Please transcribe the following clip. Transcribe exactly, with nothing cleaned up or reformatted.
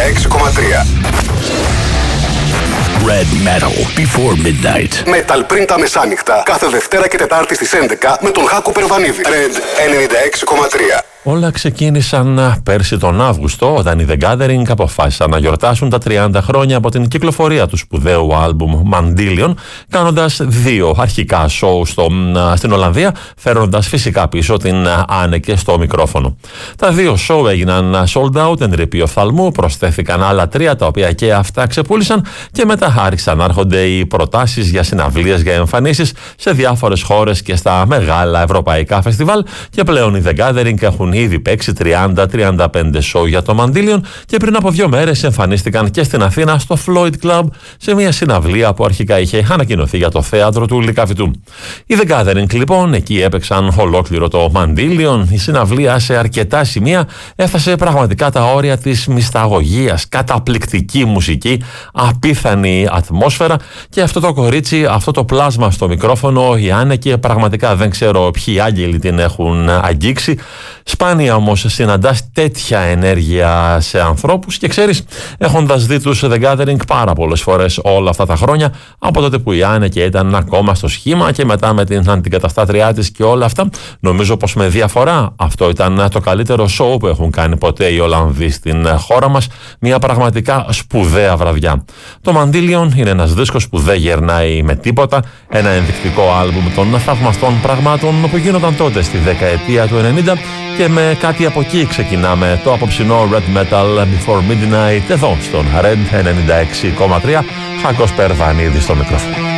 έξι κόμμα τρία. Red Metal Before Midnight. Metal πριν τα μεσάνυχτα. Κάθε Δευτέρα και Τετάρτη στις έντεκα με τον Χάκο Περβανίδη. Red ενενήντα έξι κόμμα τρία. Όλα ξεκίνησαν πέρσι τον Αύγουστο, όταν οι The Gathering αποφάσισαν να γιορτάσουν τα τριάντα χρόνια από την κυκλοφορία του σπουδαίου άλμπουμ Mandillion, κάνοντας δύο αρχικά σοου στο, στην Ολλανδία, φέρνοντας φυσικά πίσω την Άνεκε στο μικρόφωνο. Τα δύο σοου έγιναν sold out, εν ρηπεί οφθαλμού, προσθέθηκαν άλλα τρία τα οποία και αυτά ξεπούλησαν και μετά άρχισαν να έρχονται οι προτάσεις για συναυλίες, για εμφανίσεις σε διάφορες χώρες και στα μεγάλα ευρωπαϊκά φεστιβάλ και πλέον οι The Gathering έχουν ήδη παίξει τριάντα με τριάντα πέντε show για το Mandillion και πριν από δύο μέρες εμφανίστηκαν και στην Αθήνα στο Floyd Club σε μια συναυλία που αρχικά είχε ανακοινωθεί για το θέατρο του Λυκαβητού. Οι The Gathering λοιπόν εκεί έπαιξαν ολόκληρο το Mandillion. Η συναυλία σε αρκετά σημεία έφτασε πραγματικά τα όρια της μυσταγωγίας, καταπληκτική μουσική, απίθανη ατμόσφαιρα και αυτό το κορίτσι, αυτό το πλάσμα στο μικρόφωνο, η Άνεκε, πραγματικά δεν ξέρω ποιοι άγγελοι την έχουν αγγίξει. Σπάνια όμως συναντάς τέτοια ενέργεια σε ανθρώπους και ξέρεις, έχοντας δει τους The Gathering πάρα πολλές φορές όλα αυτά τα χρόνια, από τότε που η Άνεκε ήταν ακόμα στο σχήμα και μετά με την αντικαταστάτριά της και όλα αυτά, νομίζω πως με διαφορά αυτό ήταν το καλύτερο show που έχουν κάνει ποτέ οι Ολλανδοί στην χώρα μας, μια πραγματικά σπουδαία βραδιά. Το Mandillion είναι ένας δίσκος που δεν γερνάει με τίποτα, ένα ενδεικτικό άλμπουμ των θαυμαστών πραγμάτων που γίνονταν τότε στη δεκαετία του ενενήντα. Και με κάτι από εκεί ξεκινάμε το απόψινό Red Metal Before Midnight εδώ στον Red ενενήντα έξι κόμμα τρία. Χάκος Περβανίδης στο μικρόφωνο.